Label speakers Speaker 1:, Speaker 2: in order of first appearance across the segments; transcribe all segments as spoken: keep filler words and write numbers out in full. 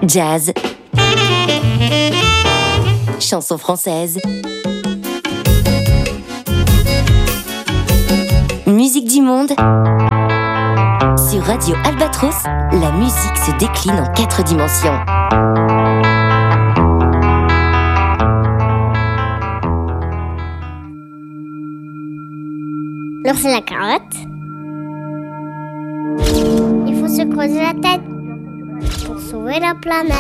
Speaker 1: Jazz, chansons françaises, musique du monde. Sur Radio Albatros, la musique se décline en quatre dimensions.
Speaker 2: Alors c'est la carotte. Il faut se creuser la tête pour sauver la planète.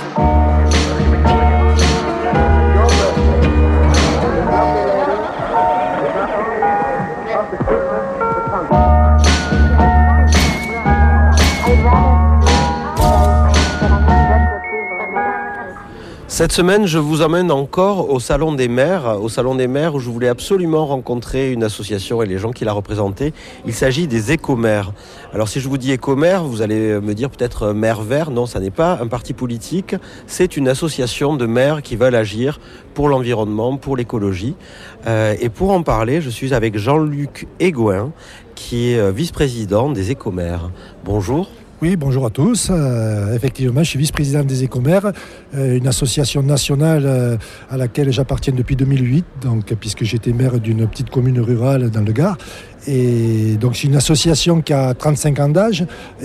Speaker 3: Cette semaine, je vous emmène encore au Salon des maires, au Salon des maires où je voulais absolument rencontrer une association et les gens qui la représentaient. Il s'agit des éco-maires. Alors si je vous dis éco-maires, vous allez me dire peut-être maire vert. Non, ça n'est pas un parti politique, c'est une association de maires qui veulent agir pour l'environnement, pour l'écologie. Euh, et pour en parler, je suis avec Jean-Luc Aigouin, qui est vice-président des éco-maires. Bonjour.
Speaker 4: Oui, bonjour à tous. Euh, effectivement, je suis vice-président des éco-maires, euh, une association nationale euh, à laquelle j'appartiens depuis deux mille huit, donc, puisque j'étais maire d'une petite commune rurale dans le Gard. Et donc c'est une association qui a trente-cinq ans d'âge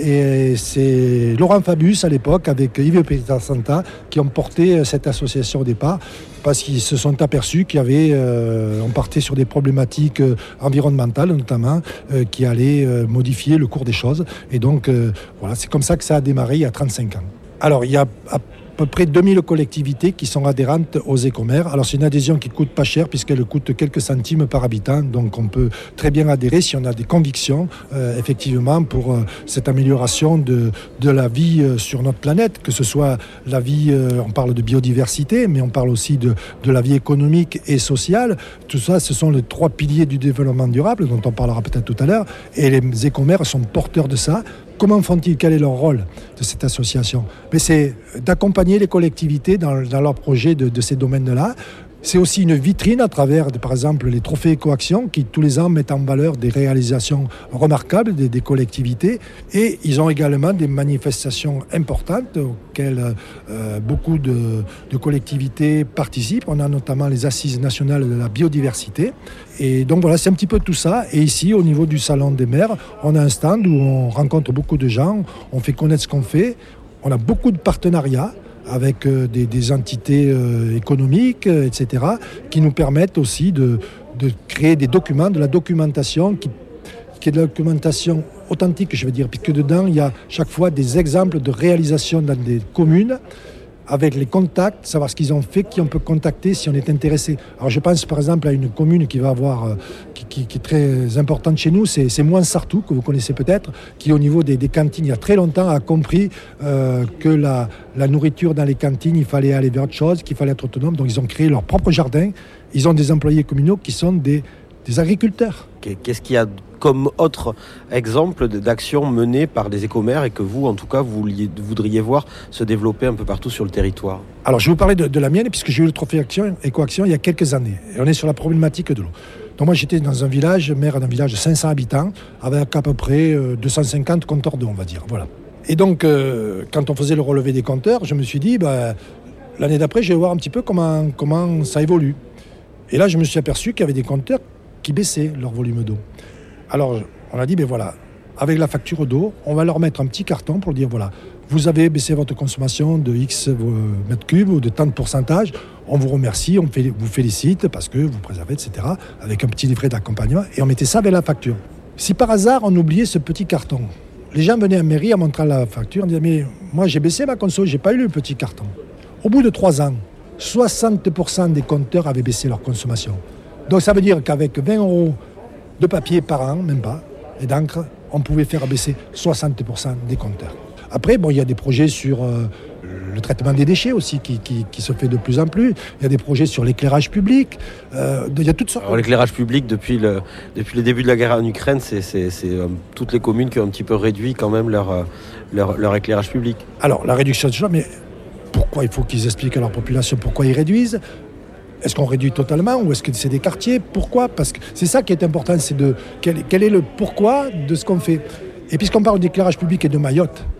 Speaker 4: et c'est Laurent Fabius à l'époque avec Yves Pietrasanta qui ont porté cette association au départ parce qu'ils se sont aperçus qu'il y avait, euh, on partait sur des problématiques euh, environnementales notamment euh, qui allaient euh, modifier le cours des choses et donc euh, voilà, c'est comme ça que ça a démarré il y a trente-cinq ans. Alors il y a à peu près deux mille collectivités qui sont adhérentes aux éco-maires. Alors c'est une adhésion qui ne coûte pas cher puisqu'elle coûte quelques centimes par habitant. Donc on peut très bien adhérer si on a des convictions euh, effectivement pour euh, cette amélioration de, de la vie euh, sur notre planète, que ce soit la vie, euh, on parle de biodiversité, mais on parle aussi de, de la vie économique et sociale. Tout ça, ce sont les trois piliers du développement durable dont on parlera peut-être tout à l'heure. Et les éco-maires sont porteurs de ça. Comment font-ils? Quel est leur rôle de cette association? Mais c'est d'accompagner les collectivités dans, dans leurs projets de, de ces domaines-là. C'est aussi une vitrine à travers, de, par exemple, les trophées Éco-Action qui, tous les ans, mettent en valeur des réalisations remarquables des, des collectivités. Et ils ont également des manifestations importantes auxquelles euh, beaucoup de, de collectivités participent. On a notamment les Assises nationales de la biodiversité. Et donc voilà, c'est un petit peu tout ça. Et ici, au niveau du Salon des maires, on a un stand où on rencontre beaucoup de gens, on fait connaître ce qu'on fait. On a beaucoup de partenariats avec euh, des, des entités euh, économiques, euh, et cetera, qui nous permettent aussi de, de créer des documents, de la documentation qui, qui est de la documentation authentique, je veux dire, puisque dedans, il y a chaque fois des exemples de réalisation dans des communes, avec les contacts, savoir ce qu'ils ont fait, qui on peut contacter si on est intéressé. Alors je pense par exemple à une commune qui va avoir, euh, qui, qui, qui est très importante chez nous, c'est, c'est Mouansartou, que vous connaissez peut-être, qui au niveau des, des cantines, il y a très longtemps, a compris euh, que la, la nourriture dans les cantines, il fallait aller vers autre chose, qu'il fallait être autonome. Donc ils ont créé leur propre jardin. Ils ont des employés communaux qui sont des, des agriculteurs.
Speaker 3: Qu'est-ce qu'il y a comme autre exemple d'action menée par des éco-maires et que vous, en tout cas, vous voudriez voir se développer un peu partout sur le territoire? Alors,
Speaker 4: je vais vous parler de, de la mienne, puisque j'ai eu le trophée Action, Éco-Action il y a quelques années. Et on est sur la problématique de l'eau. Donc moi, j'étais dans un village, maire d'un village de cinq cents habitants, avec à peu près deux cent cinquante compteurs d'eau, on va dire. Voilà. Et donc, euh, quand on faisait le relevé des compteurs, je me suis dit, bah, l'année d'après, je vais voir un petit peu comment, comment ça évolue. Et là, je me suis aperçu qu'il y avait des compteurs qui baissaient leur volume d'eau. Alors, on a dit, ben voilà, avec la facture d'eau, on va leur mettre un petit carton pour dire, voilà, vous avez baissé votre consommation de X mètres cubes ou de tant de pourcentage, on vous remercie, on vous félicite parce que vous préservez, et cetera, avec un petit livret d'accompagnement, et on mettait ça avec la facture. Si par hasard, on oubliait ce petit carton, les gens venaient à la mairie en montrant la facture, on disait, mais moi j'ai baissé ma conso, j'ai pas eu le petit carton. Au bout de trois ans, soixante pour cent des compteurs avaient baissé leur consommation. Donc ça veut dire qu'avec vingt euros de papier par an, même pas, et d'encre, on pouvait faire baisser soixante pour cent des compteurs. Après, bon, il y a des projets sur euh, le traitement des déchets aussi qui, qui, qui se fait de plus en plus. Il y a des projets sur l'éclairage public. Euh, il y a toutes sortes.
Speaker 3: Alors, l'éclairage public, depuis le, depuis le début de la guerre en Ukraine, c'est, c'est, c'est euh, toutes les communes qui ont un petit peu réduit quand même leur, euh, leur, leur éclairage public.
Speaker 4: Alors, la réduction de choses, mais pourquoi il faut qu'ils expliquent à leur population pourquoi ils réduisent? Est-ce qu'on réduit totalement ou est-ce que c'est des quartiers? Pourquoi? Parce que c'est ça qui est important, c'est de quel, quel est le pourquoi de ce qu'on fait. Et puisqu'on parle d'éclairage public et de Mayotte,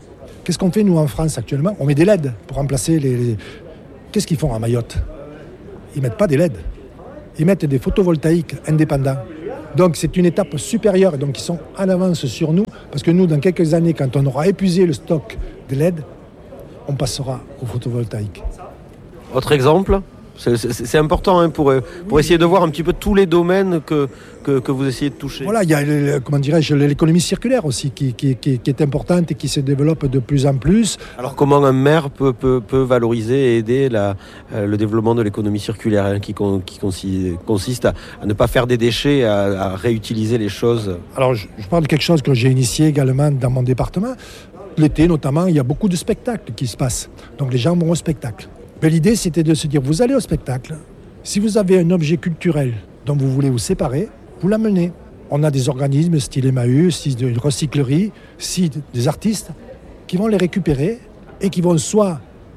Speaker 4: Qu'est-ce qu'on fait, nous, en France, actuellement? On met des L E D pour remplacer les... les... Qu'est-ce qu'ils font à Mayotte? Ils ne mettent pas des L E D. Ils mettent des photovoltaïques indépendants. Donc, c'est une étape supérieure. Donc, ils sont en avance sur nous. Parce que nous, dans quelques années, quand on aura épuisé le stock de L E D, on passera au photovoltaïque.
Speaker 3: Autre exemple? C'est, c'est, c'est important hein, pour, pour essayer de voir un petit peu tous les domaines que, que, que vous essayez de toucher.
Speaker 4: Voilà, il y a le, comment dirais-je, l'économie circulaire aussi qui, qui, qui, qui est importante et qui se développe de plus en plus.
Speaker 3: Alors comment un maire peut, peut, peut valoriser et aider la, euh, le développement de l'économie circulaire hein, qui, qui consiste à, à ne pas faire des déchets, à, à réutiliser les choses?
Speaker 4: Alors je, je parle de quelque chose que j'ai initié également dans mon département. L'été notamment, il y a beaucoup de spectacles qui se passent. Donc les gens vont au spectacle. Mais l'idée, c'était de se dire, vous allez au spectacle, si vous avez un objet culturel dont vous voulez vous séparer, vous l'amenez. On a des organismes, style Emmaüs, style une recyclerie, style des artistes, qui vont les récupérer et qui vont soit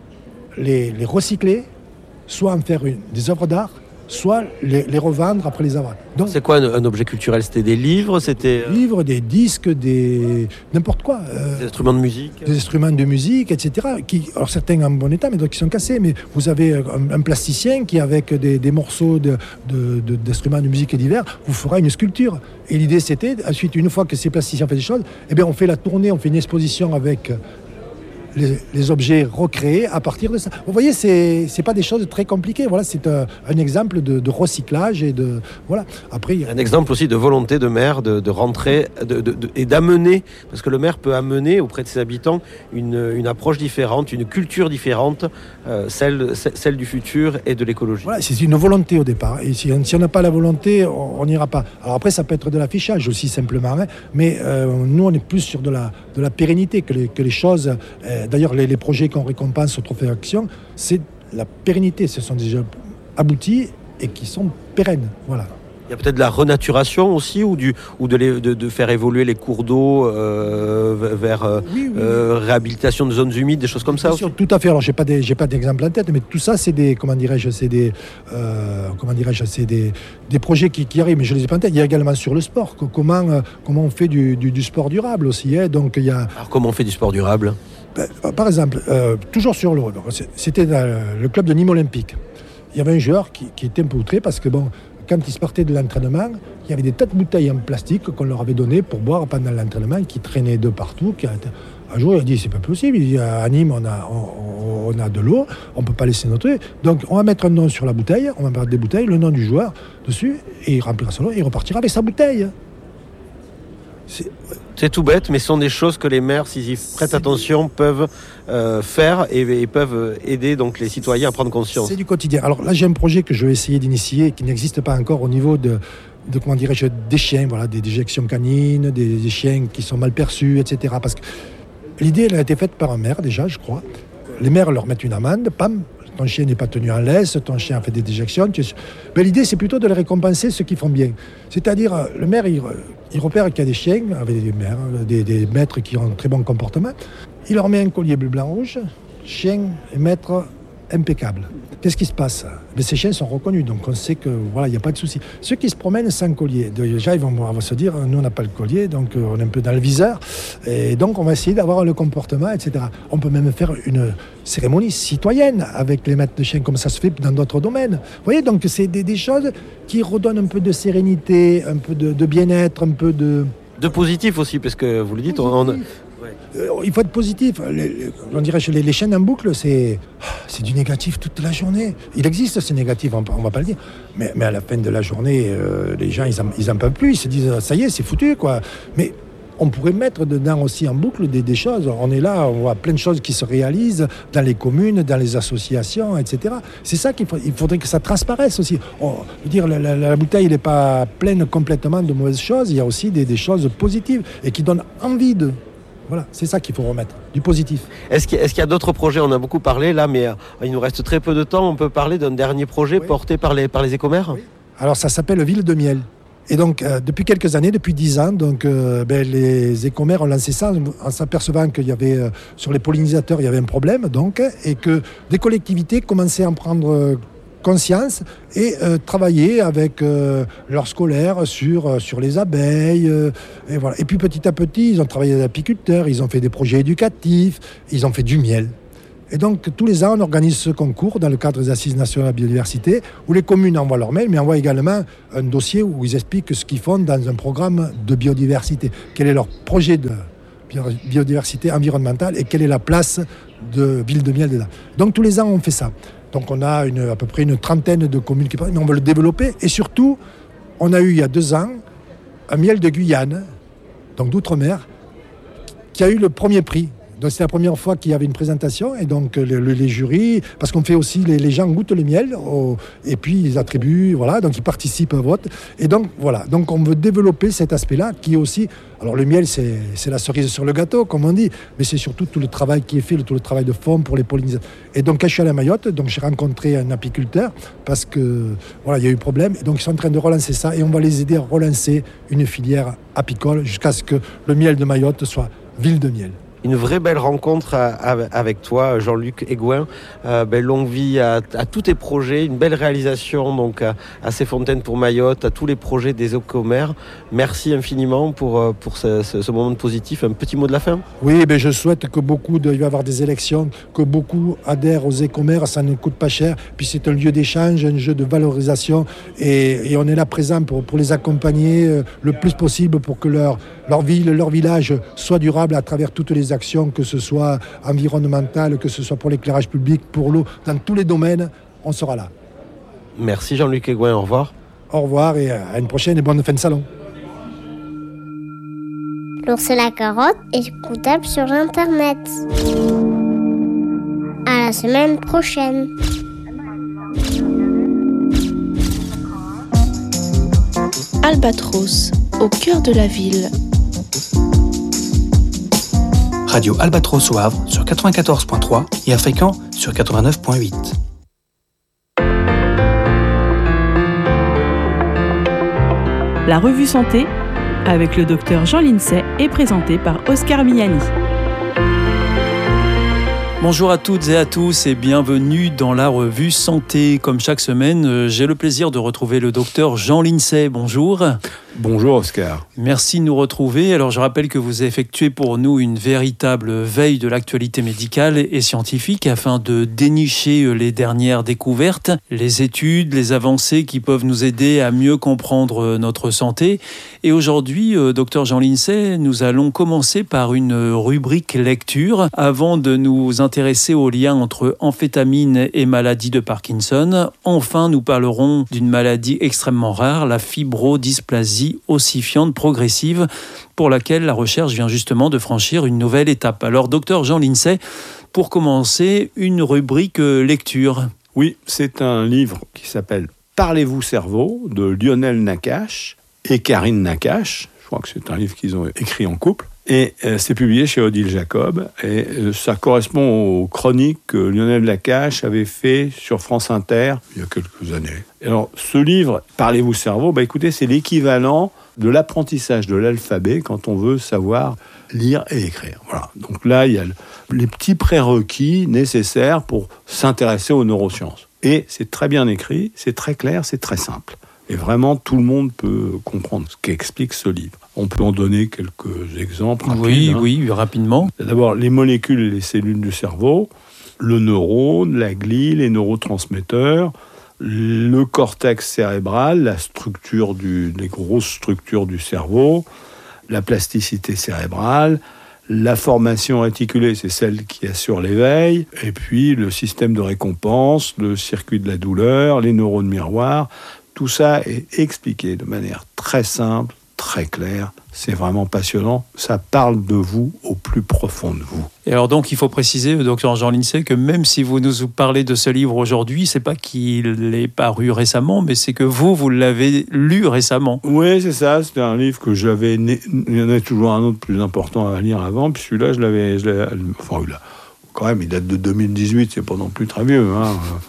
Speaker 4: les, les recycler, soit en faire une, des œuvres d'art, soit les, les revendre après les avoir.
Speaker 3: Donc, c'est quoi un, un objet culturel? C'était des livres, c'était...
Speaker 4: Des livres, des disques, des... n'importe quoi.
Speaker 3: Euh, des instruments de musique.
Speaker 4: Des instruments de musique, et cetera. Qui, alors certains en bon état, mais d'autres qui sont cassés. Mais vous avez un, un plasticien qui, avec des, des morceaux de, de, de, d'instruments de musique divers, vous fera une sculpture. Et l'idée, c'était, ensuite, une fois que ces plasticiens font des choses, eh bien, on fait la tournée, on fait une exposition avec... Les, les objets recréés à partir de ça. Vous voyez, c'est c'est pas des choses très compliquées. Voilà, c'est un, un exemple de, de recyclage et de voilà. Après,
Speaker 3: un exemple aussi de volonté de maire de, de rentrer de, de, de, et d'amener, parce que le maire peut amener auprès de ses habitants une, une approche différente, une culture différente, euh, celle celle du futur et de l'écologie.
Speaker 4: Voilà, c'est une volonté au départ. Et si, si on n'a pas la volonté, on n'ira pas. Alors après, ça peut être de l'affichage aussi simplement, hein, mais euh, nous, on est plus sur de la de la pérennité que les que les choses. Euh, D'ailleurs, les, les projets qu'on récompense au Trophée Action, c'est la pérennité. Ce sont déjà aboutis et qui sont pérennes. Voilà.
Speaker 3: Il y a peut-être de la renaturation aussi, ou, du, ou de, les, de, de faire évoluer les cours d'eau euh, vers euh, oui, oui, euh, oui. réhabilitation de zones humides, des choses comme ça.
Speaker 4: Sûr, tout à fait. Alors, j'ai pas des, j'ai pas d'exemple en tête, mais tout ça, c'est des, comment dirais-je, c'est des, euh, comment dirais-je, c'est des, des projets qui, qui arrivent. Mais je les ai pas en tête. Il y a également sur le sport. Comment, euh, comment on fait du, du, du sport durable aussi. Hein. Donc, il y a.
Speaker 3: Alors, comment on fait du sport durable?
Speaker 4: Ben, par exemple, euh, toujours sur l'eau, c'était dans le club de Nîmes Olympique. Il y avait un joueur qui, qui était un peu outré parce que, bon, quand ils partaient de l'entraînement, il y avait des tas de bouteilles en plastique qu'on leur avait données pour boire pendant l'entraînement, qui traînaient de partout. Qui a... Un jour, il a dit, c'est pas possible. Il dit, à Nîmes, on a, on, on a de l'eau, on ne peut pas laisser notre eau. Donc, on va mettre un nom sur la bouteille, on va mettre des bouteilles, le nom du joueur dessus, et il remplira son eau, et il repartira avec sa bouteille.
Speaker 3: C'est... C'est tout bête, mais ce sont des choses que les maires, s'ils y prêtent c'est attention, du... peuvent euh, faire et, et peuvent aider donc les citoyens à prendre conscience.
Speaker 4: C'est du quotidien. Alors là, j'ai un projet que je vais essayer d'initier qui n'existe pas encore au niveau de, de comment dirais-je, des chiens, voilà, des déjections canines, des, des chiens qui sont mal perçus, et cetera. Parce que l'idée, elle a été faite par un maire déjà, je crois. Les maires leur mettent une amende, pam. Ton chien n'est pas tenu en laisse, ton chien a fait des déjections. Tu... Mais l'idée, c'est plutôt de les récompenser ceux qui font bien. C'est-à-dire, le maire, il, il repère qu'il y a des chiens, avec des maires, des, des maîtres qui ont un très bon comportement. Il leur met un collier bleu, blanc, rouge, chien et maître impeccable. Qu'est-ce qui se passe? Mais ces chiens sont reconnus, donc on sait que voilà, il n'y a pas de souci. Ceux qui se promènent sans collier, déjà ils vont, vont se dire, nous on n'a pas le collier, donc on est un peu dans le viseur, et donc on va essayer d'avoir le comportement, et cetera. On peut même faire une cérémonie citoyenne avec les maîtres de chiens, comme ça se fait dans d'autres domaines. Vous voyez, donc c'est des, des choses qui redonnent un peu de sérénité, un peu de, de bien-être, un peu de...
Speaker 3: De positif aussi, parce que vous le dites, on... on...
Speaker 4: Euh, il faut être positif. Les, les, on dirait les, les chaînes en boucle, c'est, c'est du négatif toute la journée. Il existe ce négatif, on ne va pas le dire. Mais, mais à la fin de la journée, euh, les gens, ils en, ils en peuvent plus. Ils se disent, ça y est, c'est foutu, quoi. Mais on pourrait mettre dedans aussi en boucle des, des choses. On est là, on voit plein de choses qui se réalisent dans les communes, dans les associations, et cetera. C'est ça qu'il faut, il faudrait que ça transparaisse aussi. On, je veux dire, la, la, la bouteille n'est pas pleine complètement de mauvaises choses. Il y a aussi des, des choses positives et qui donnent envie de... Voilà, c'est ça qu'il faut remettre, du positif.
Speaker 3: Est-ce qu'il y a, est-ce qu'il y a d'autres projets? On a beaucoup parlé là, mais euh, il nous reste très peu de temps. On peut parler d'un dernier projet oui. porté par les, par les écomères oui.
Speaker 4: Alors ça s'appelle Ville de Miel. Et donc, euh, depuis quelques années, depuis dix ans, donc, euh, ben, les écomères ont lancé ça en s'apercevant qu'il y avait, euh, sur les pollinisateurs, il y avait un problème, donc, et que des collectivités commençaient à en prendre euh, conscience et euh, travailler avec euh, leurs scolaires sur, euh, sur les abeilles. Euh, et, voilà. Et puis petit à petit, ils ont travaillé avec les apiculteurs, ils ont fait des projets éducatifs, ils ont fait du miel. Et donc tous les ans, on organise ce concours dans le cadre des Assises nationales de la biodiversité, où les communes envoient leur mail, mais envoient également un dossier où ils expliquent ce qu'ils font dans un programme de biodiversité. Quel est leur projet de biodiversité environnementale et quelle est la place de Ville de Miel dedans. Donc tous les ans, on fait ça. Donc on a une, à peu près une trentaine de communes qui parlent, mais on veut le développer. Et surtout, on a eu il y a deux ans un miel de Guyane, donc d'outre-mer, qui a eu le premier prix. Donc c'est la première fois qu'il y avait une présentation et donc le, le, les jurys, parce qu'on fait aussi, les, les gens goûtent le miel au, et puis ils attribuent, voilà, donc ils participent au vote. Et donc voilà, donc on veut développer cet aspect-là qui est aussi, alors le miel c'est, c'est la cerise sur le gâteau comme on dit, mais c'est surtout tout le travail qui est fait, tout le travail de fond pour les pollinisateurs. Et donc quand je suis allé à Mayotte, donc j'ai rencontré un apiculteur parce que voilà, il y a eu problème et donc ils sont en train de relancer ça et on va les aider à relancer une filière apicole jusqu'à ce que le miel de Mayotte soit ville de miel.
Speaker 3: Une vraie belle rencontre avec toi, Jean-Luc Aigouin. Euh, ben, longue vie à, à tous tes projets, une belle réalisation donc à, à ces fontaines pour Mayotte, à tous les projets des écomères. Merci infiniment pour, pour ce, ce, ce moment positif. Un petit mot de la fin ?
Speaker 4: Oui, ben je souhaite que beaucoup, de, il va y avoir des élections, que beaucoup adhèrent aux écomères, ça ne coûte pas cher. Puis c'est un lieu d'échange, un jeu de valorisation et, et on est là présent pour, pour les accompagner le plus possible pour que leur, leur ville, leur village soit durable à travers toutes les actions, que ce soit environnementales, que ce soit pour l'éclairage public, pour l'eau, dans tous les domaines, on sera là.
Speaker 3: Merci Jean-Luc Aigouin, au revoir.
Speaker 4: Au revoir et à une prochaine et bonne fin de salon.
Speaker 2: L'ours et la carotte est écoutable sur Internet. À la semaine prochaine.
Speaker 5: Albatros, au cœur de la ville.
Speaker 6: Radio Albatros au Havre sur quatre-vingt-quatorze virgule trois et à Fécamp sur quatre-vingt-neuf virgule huit.
Speaker 7: La revue Santé, avec le docteur Jean Lincey, est présentée par Oscar Miani.
Speaker 8: Bonjour à toutes et à tous et bienvenue dans la revue Santé. Comme chaque semaine, j'ai le plaisir de retrouver le docteur Jean Lincey. Bonjour.
Speaker 9: Bonjour Oscar.
Speaker 8: Merci de nous retrouver. Alors je rappelle que vous effectuez pour nous une véritable veille de l'actualité médicale et scientifique afin de dénicher les dernières découvertes, les études, les avancées qui peuvent nous aider à mieux comprendre notre santé. Et aujourd'hui, docteur Jean Lincey, nous allons commencer par une rubrique lecture avant de nous intéresser au lien entre amphétamine et maladie de Parkinson. Enfin, nous parlerons d'une maladie extrêmement rare, la fibrodysplasie ossifiante progressive, pour laquelle la recherche vient justement de franchir une nouvelle étape. Alors, docteur Jean Lincey, pour commencer, une rubrique lecture.
Speaker 9: Oui, c'est un livre qui s'appelle « Parlez-vous cerveau » de Lionel Nakache et Karine Nakache. Je crois que c'est un livre qu'ils ont écrit en couple. Et euh, c'est publié chez Odile Jacob. Et euh, ça correspond aux chroniques que Lionel Nakache avait fait sur France Inter il y a quelques années. Et alors, ce livre, Parlez-vous cerveau, bah écoutez, c'est l'équivalent de l'apprentissage de l'alphabet quand on veut savoir lire et écrire. Voilà. Donc là, il y a les petits prérequis nécessaires pour s'intéresser aux neurosciences. Et c'est très bien écrit, c'est très clair, c'est très simple. Et vraiment, tout le monde peut comprendre ce qu'explique ce livre. On peut en donner quelques exemples rapides.
Speaker 8: Oui,
Speaker 9: hein.
Speaker 8: oui, rapidement.
Speaker 9: D'abord, les molécules et les cellules du cerveau, le neurone, la glie, les neurotransmetteurs, le cortex cérébral, la structure du, les grosses structures du cerveau, la plasticité cérébrale, la formation réticulée, c'est celle qui assure l'éveil, et puis le système de récompense, le circuit de la douleur, les neurones miroirs. Tout ça est expliqué de manière très simple, très claire. C'est vraiment passionnant. Ça parle de vous au plus profond de vous.
Speaker 8: Et alors donc, il faut préciser, docteur Jean Lincey, que même si vous nous parlez de ce livre aujourd'hui, c'est pas qu'il est paru récemment, mais c'est que vous, vous l'avez lu récemment.
Speaker 9: Oui, c'est ça. C'était un livre que j'avais... Il y en a toujours un autre plus important à lire avant. Puis celui-là, je l'avais... Je l'avais enfin, il a... quand même, il date de deux mille dix-huit. C'est pas non plus très vieux, hein.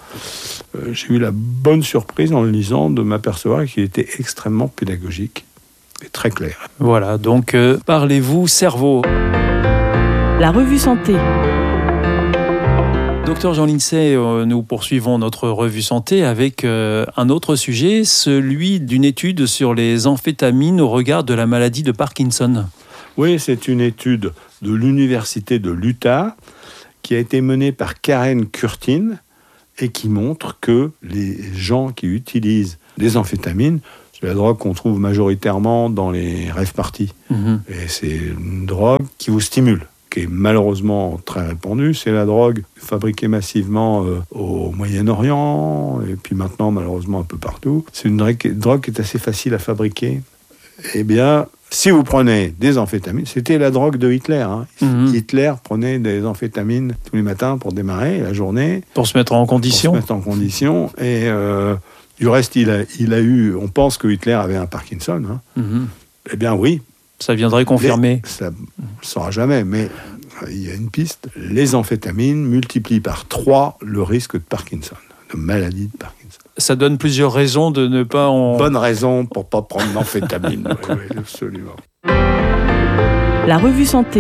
Speaker 9: J'ai eu la bonne surprise en le lisant de m'apercevoir qu'il était extrêmement pédagogique et très clair.
Speaker 8: Voilà, donc euh, parlez-vous cerveau.
Speaker 7: La revue Santé.
Speaker 8: Docteur Jean Lincey, nous poursuivons notre revue santé avec un autre sujet, celui d'une étude sur les amphétamines au regard de la maladie de Parkinson.
Speaker 9: Oui, c'est une étude de l'université de l'Utah qui a été menée par Karen Curtin et qui montre que les gens qui utilisent des amphétamines, c'est la drogue qu'on trouve majoritairement dans les rave parties. Mmh. Et c'est une drogue qui vous stimule, qui est malheureusement très répandue. C'est la drogue fabriquée massivement euh, au Moyen-Orient, et puis maintenant malheureusement un peu partout. C'est une drogue, drogue qui est assez facile à fabriquer. Eh bien, si vous prenez des amphétamines, c'était la drogue de Hitler. Hein. Mmh. Hitler prenait des amphétamines tous les matins pour démarrer la journée.
Speaker 8: Pour se mettre en condition.
Speaker 9: Pour se mettre en condition. Et euh, du reste, il a, il a eu... On pense que Hitler avait un Parkinson. Hein. Mmh. Eh bien, oui.
Speaker 8: Ça viendrait confirmer.
Speaker 9: Mais ça ne le saura jamais, mais il y a une piste. Les amphétamines multiplient par trois le risque de Parkinson, de maladie de Parkinson.
Speaker 8: Ça donne plusieurs raisons de ne pas en...
Speaker 9: Bonne raison pour ne pas prendre d'amphétamine. Oui, oui, absolument.
Speaker 7: La revue santé.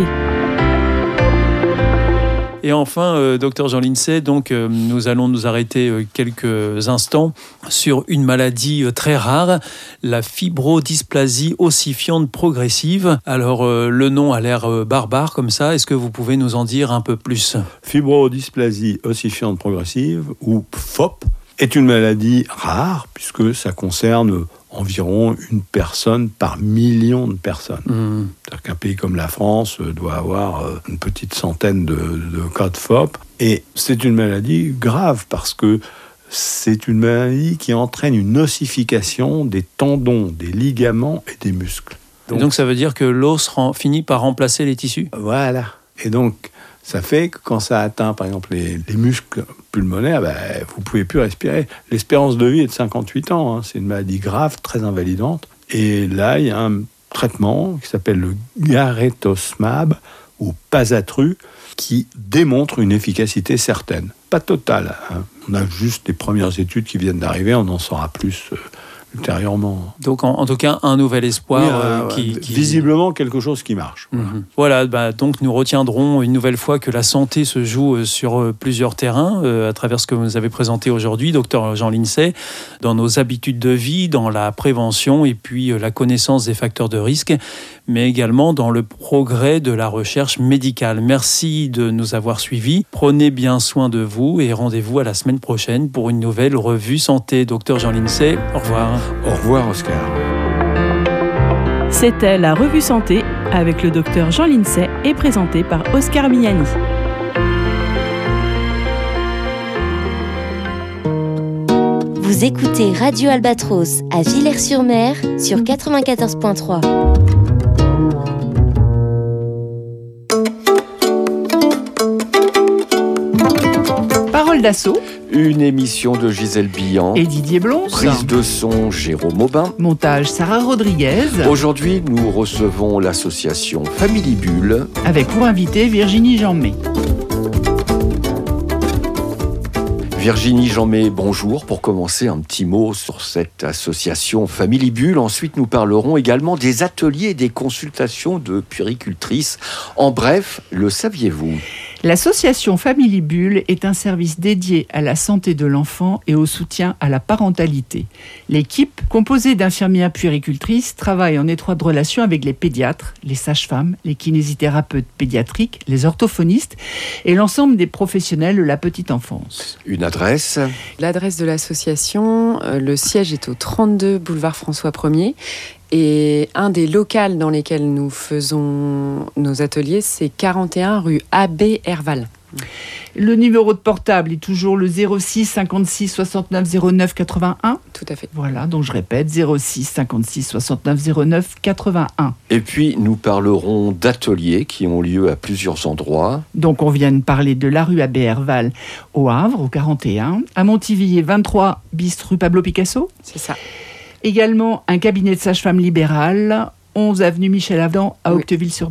Speaker 8: Et enfin, euh, docteur Jean Lincey, donc euh, nous allons nous arrêter euh, quelques instants sur une maladie euh, très rare, la fibrodysplasie ossifiante progressive. Alors, euh, le nom a l'air euh, barbare comme ça. Est-ce que vous pouvez nous en dire un peu plus ?
Speaker 9: Fibrodysplasie ossifiante progressive, ou F O P, est une maladie rare puisque ça concerne environ une personne par million de personnes. Mmh. C'est-à-dire qu'un pays comme la France doit avoir une petite centaine de, de cas de F O P. Et c'est une maladie grave parce que c'est une maladie qui entraîne une ossification des tendons, des ligaments et des muscles.
Speaker 8: Donc, et donc ça veut dire que l'os rend, finit par remplacer les tissus ?
Speaker 9: Voilà. Et donc, ça fait que quand ça atteint, par exemple, les, les muscles pulmonaires, ben, vous ne pouvez plus respirer. L'espérance de vie est de cinquante-huit ans. Hein. C'est une maladie grave, très invalidante. Et là, il y a un traitement qui s'appelle le garetosmab, ou Pasatru, qui démontre une efficacité certaine. Pas totale. Hein. On a juste les premières études qui viennent d'arriver. On en saura plus euh, ultérieurement.
Speaker 8: Donc, en, en tout cas, un nouvel espoir.
Speaker 9: Oui, euh,
Speaker 8: euh, qui, qui...
Speaker 9: Visiblement, quelque chose qui marche.
Speaker 8: Voilà, mm-hmm. voilà bah, donc nous retiendrons une nouvelle fois que la santé se joue sur euh, plusieurs terrains, euh, à travers ce que vous nous avez présenté aujourd'hui, docteur Jean Lincey, dans nos habitudes de vie, dans la prévention et puis euh, la connaissance des facteurs de risque, mais également dans le progrès de la recherche médicale. Merci de nous avoir suivis. Prenez bien soin de vous et rendez-vous à la semaine prochaine pour une nouvelle revue santé. Docteur Jean Lincey, au revoir.
Speaker 9: Au revoir, Oscar.
Speaker 7: C'était la revue santé avec le docteur Jean Lincey et présenté par Oscar Mignani.
Speaker 1: Vous écoutez Radio Albatros à Villers-sur-Mer sur quatre-vingt-quatorze point trois.
Speaker 10: Parole d'assaut.
Speaker 11: Une émission de Gisèle Billan
Speaker 10: et Didier Blonce.
Speaker 11: Prise de son Jérôme Aubin.
Speaker 10: Montage Sarah Rodriguez.
Speaker 11: Aujourd'hui, nous recevons l'association Family Bulle
Speaker 10: avec pour invité Virginie Jeanmé.
Speaker 11: Virginie Jeanmé, bonjour. Pour commencer, un petit mot sur cette association Family Bulle. Ensuite, nous parlerons également des ateliers et des consultations de puéricultrices. En bref, le saviez-vous ?
Speaker 10: L'association Family Bulle est un service dédié à la santé de l'enfant et au soutien à la parentalité. L'équipe, composée d'infirmières puéricultrices, travaille en étroite relation avec les pédiatres, les sages-femmes, les kinésithérapeutes pédiatriques, les orthophonistes et l'ensemble des professionnels de la petite enfance.
Speaker 11: Une adresse ?
Speaker 12: L'adresse de l'association, euh, le siège est au trente-deux boulevard François premier. Et un des locaux dans lesquels nous faisons nos ateliers, c'est quarante et un rue Abbé Herval.
Speaker 10: Le numéro de portable est toujours le zéro six cinquante-six soixante-neuf zéro neuf quatre-vingt-un.
Speaker 12: Tout à fait.
Speaker 10: Voilà, donc je répète, zéro six cinquante-six soixante-neuf zéro neuf quatre-vingt-un.
Speaker 11: Et puis, nous parlerons d'ateliers qui ont lieu à plusieurs endroits.
Speaker 10: Donc, on vient de parler de la rue Abbé Herval au Havre, au quarante et un. À Montivilliers, vingt-trois bis rue Pablo Picasso.
Speaker 12: C'est ça.
Speaker 10: Également, un cabinet de sage-femme libérale, onze avenue Michel Avedon à oui. Octeville-sur-Mer.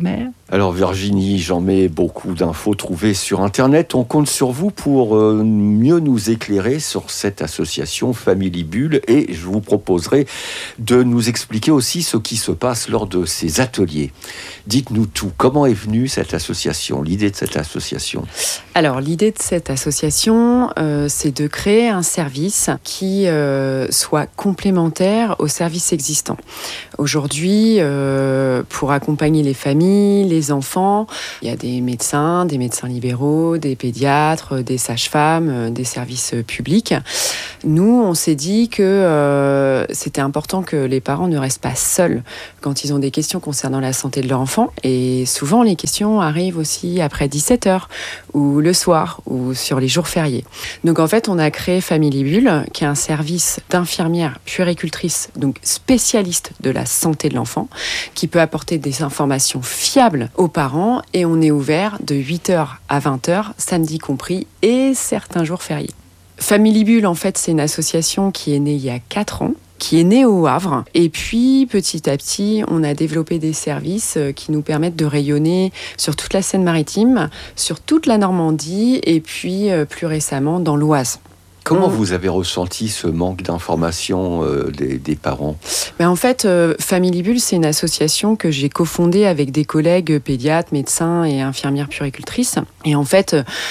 Speaker 11: Alors Virginie, j'en mets beaucoup d'infos trouvées sur Internet. On compte sur vous pour euh, mieux nous éclairer sur cette association Family Bulle et je vous proposerai de nous expliquer aussi ce qui se passe lors de ces ateliers. Dites-nous tout. Comment est venue cette association, l'idée de cette association ?
Speaker 12: Alors l'idée de cette association, euh, c'est de créer un service qui euh, soit complémentaire aux services existants. Aujourd'hui, euh, pour accompagner les familles, les enfants, il y a des médecins, des médecins libéraux, des pédiatres, des sages-femmes, des services publics. Nous, on s'est dit que euh, c'était important que les parents ne restent pas seuls quand ils ont des questions concernant la santé de leur enfant. Et souvent, les questions arrivent aussi après dix-sept heures ou le soir ou sur les jours fériés. Donc en fait, on a créé Family Bulle, qui est un service d'infirmières puéricultrices, donc spécialistes de la santé de l'enfant, qui peut apporter des informations fiables aux parents. Et on est ouvert de huit heures à vingt heures, samedi compris, et certains jours fériés. Family Bulle, en fait, c'est une association qui est née il y a quatre ans, qui est née au Havre. Et puis, petit à petit, on a développé des services qui nous permettent de rayonner sur toute la Seine-Maritime, sur toute la Normandie, et puis, plus récemment, dans l'Oise.
Speaker 11: Comment vous avez ressenti ce manque d'information euh, des, des parents ?
Speaker 12: Ben en fait, euh, Family Bulle, c'est une association que j'ai cofondée avec des collègues pédiatres, médecins et infirmières puéricultrices. Et en fait,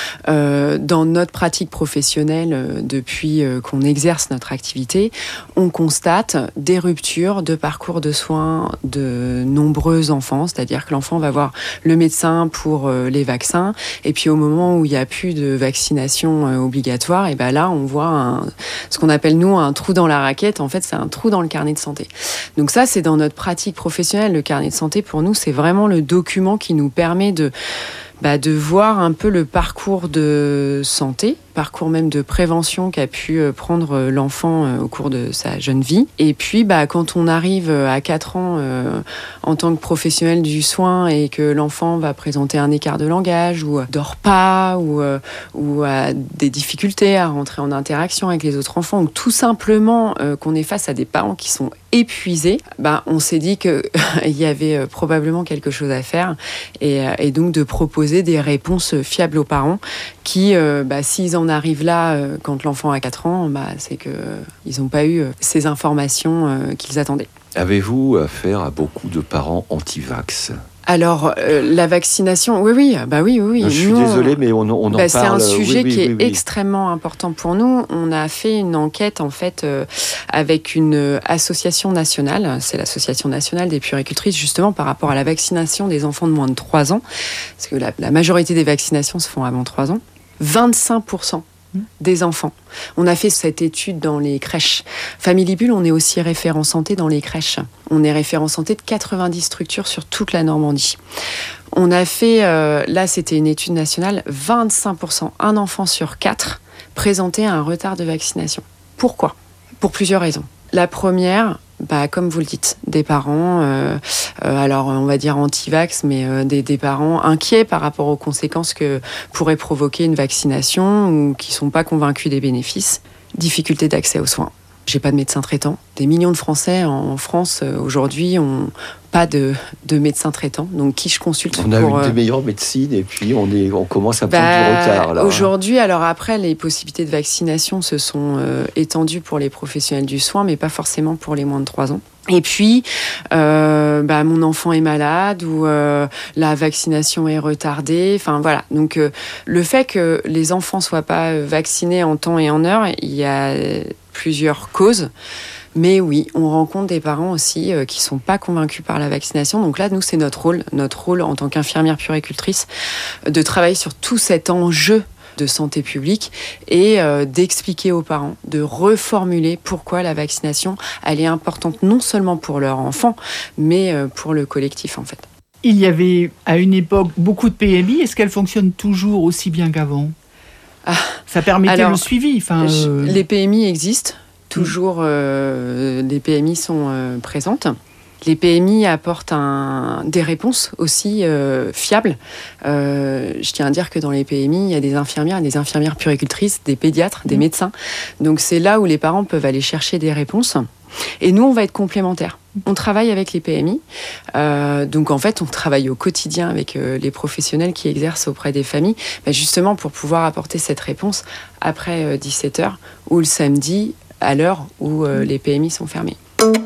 Speaker 12: euh, dans notre pratique professionnelle, euh, depuis euh, qu'on exerce notre activité, on constate des ruptures de parcours de soins de nombreux enfants. C'est-à-dire que l'enfant va voir le médecin pour euh, les vaccins. Et puis au moment où il n'y a plus de vaccination euh, obligatoire, et ben là, on voit un, ce qu'on appelle nous un trou dans la raquette. En fait, c'est un trou dans le carnet de santé. Donc ça, c'est dans notre pratique professionnelle. Le carnet de santé, pour nous, c'est vraiment le document qui nous permet de, bah, de voir un peu le parcours de santé, parcours même de prévention qu'a pu prendre l'enfant au cours de sa jeune vie. Et puis, bah, quand on arrive à quatre ans euh, en tant que professionnel du soin et que l'enfant va présenter un écart de langage ou dort pas ou, euh, ou a des difficultés à rentrer en interaction avec les autres enfants ou tout simplement euh, qu'on est face à des parents qui sont épuisés, bah, on s'est dit qu'il y avait probablement quelque chose à faire et, et donc de proposer des réponses fiables aux parents qui, euh, bah, s'ils en arrivent là euh, quand l'enfant a quatre ans, bah, c'est qu'ils n'ont pas eu euh, ces informations euh, qu'ils attendaient.
Speaker 11: Avez-vous affaire à beaucoup de parents anti-vax ?
Speaker 12: Alors, euh, la vaccination, oui, oui, bah oui, oui.
Speaker 11: Je suis
Speaker 12: nous,
Speaker 11: désolé, mais on, on en
Speaker 12: bah,
Speaker 11: parle.
Speaker 12: C'est un sujet
Speaker 11: oui, oui,
Speaker 12: qui est
Speaker 11: oui, oui.
Speaker 12: extrêmement important pour nous. On a fait une enquête, en fait, euh, avec une association nationale. C'est l'association nationale des puéricultrices, justement, par rapport à la vaccination des enfants de moins de trois ans. Parce que la, la majorité des vaccinations se font avant trois ans. vingt-cinq pour cent des enfants. On a fait cette étude dans les crèches. Family Bulle, on est aussi référent santé dans les crèches. On est référent santé de quatre-vingt-dix structures sur toute la Normandie. On a fait, euh, là c'était une étude nationale, vingt-cinq pour cent, un enfant sur quatre présentait un retard de vaccination. Pourquoi ? Pour plusieurs raisons. La première, bah, comme vous le dites, des parents, euh, euh, alors on va dire anti-vax, mais euh, des, des parents inquiets par rapport aux conséquences que pourrait provoquer une vaccination ou qui ne sont pas convaincus des bénéfices. Difficulté d'accès aux soins. J'ai pas de médecin traitant. Des millions de Français en France euh, aujourd'hui ont pas de, de médecin traitant. Donc qui je consulte
Speaker 11: On a
Speaker 12: pour,
Speaker 11: une des
Speaker 12: euh...
Speaker 11: meilleures médecines et puis on, est, on commence à prendre
Speaker 12: bah,
Speaker 11: du retard. Là.
Speaker 12: Aujourd'hui, alors après, les possibilités de vaccination se sont euh, étendues pour les professionnels du soin, mais pas forcément pour les moins de trois ans. Et puis, euh, bah, mon enfant est malade ou euh, la vaccination est retardée. Enfin voilà. Donc euh, le fait que les enfants soient pas vaccinés en temps et en heure, il y a plusieurs causes. Mais oui, on rencontre des parents aussi euh, qui sont pas convaincus par la vaccination. Donc là, nous, c'est notre rôle, notre rôle en tant qu'infirmière puéricultrice, de travailler sur tout cet enjeu de santé publique et euh, d'expliquer aux parents, de reformuler pourquoi la vaccination, elle est importante non seulement pour leur enfant, mais euh, pour le collectif en fait.
Speaker 10: Il y avait à une époque beaucoup de P M I. Est-ce qu'elle fonctionne toujours aussi bien qu'avant ?
Speaker 12: Ah,
Speaker 10: Ça permettait
Speaker 12: alors,
Speaker 10: le suivi. Enfin, euh...
Speaker 12: Les P M I existent, toujours euh, les P M I sont euh, présentes. Les P M I apportent un, des réponses aussi euh, fiables. Euh, je tiens à dire que dans les P M I, il y a des infirmières, des infirmières puéricultrices, des pédiatres, des médecins. Donc c'est là où les parents peuvent aller chercher des réponses. Et nous, on va être complémentaires. On travaille avec les P M I. Euh, donc en fait, on travaille au quotidien avec euh, les professionnels qui exercent auprès des familles, bah, justement pour pouvoir apporter cette réponse après euh, dix-sept heures ou le samedi à l'heure où euh, les P M I sont fermés.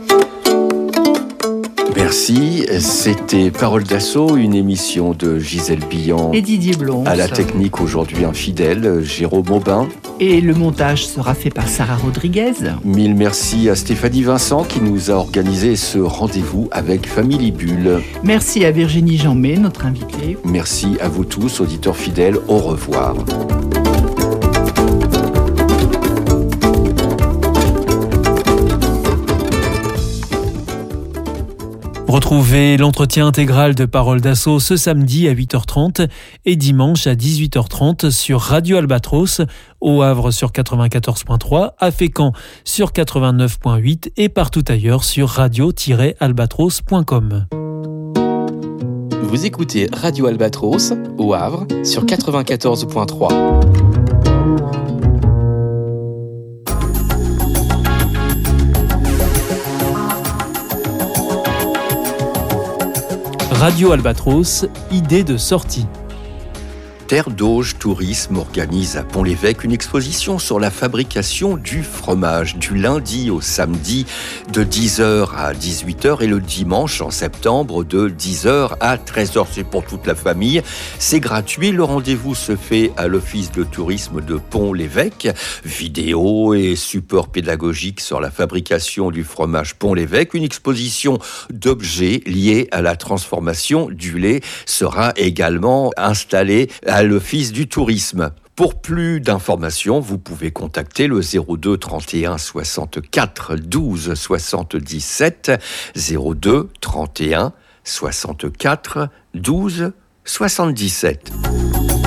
Speaker 11: Merci, c'était Parole d'Assaut, une émission de Gisèle Billan
Speaker 10: et Didier Blonce.
Speaker 11: À la technique aujourd'hui infidèle, Jérôme Aubin.
Speaker 10: Et le montage sera fait par Sarah Rodriguez.
Speaker 11: Mille merci à Stéphanie Vincent qui nous a organisé ce rendez-vous avec Family Bulle.
Speaker 10: Merci à Virginie Jeanmé, notre invitée.
Speaker 11: Merci à vous tous, auditeurs fidèles, au revoir.
Speaker 8: Retrouvez l'entretien intégral de Parole d'Assaut ce samedi à huit heures trente et dimanche à dix-huit heures trente sur Radio Albatros, au Havre sur quatre-vingt-quatorze point trois, à Fécamp sur quatre-vingt-neuf point huit et partout ailleurs sur radio tiret albatros point com.
Speaker 13: Vous écoutez Radio Albatros, au Havre sur quatre-vingt-quatorze point trois.
Speaker 8: Radio Albatros, idée de sortie.
Speaker 11: Terre d'Auge Tourisme organise à Pont-l'Évêque une exposition sur la fabrication du fromage du lundi au samedi de dix heures à dix-huit heures et le dimanche en septembre de dix heures à treize heures. C'est pour toute la famille, c'est gratuit. Le rendez-vous se fait à l'Office de tourisme de Pont-l'Évêque. Vidéos et supports pédagogiques sur la fabrication du fromage Pont-l'Évêque. Une exposition d'objets liés à la transformation du lait sera également installée à l'Office du tourisme. Pour plus d'informations, vous pouvez contacter le zéro deux trente et un soixante-quatre douze soixante-dix-sept, zéro deux trente et un soixante-quatre douze soixante-dix-sept.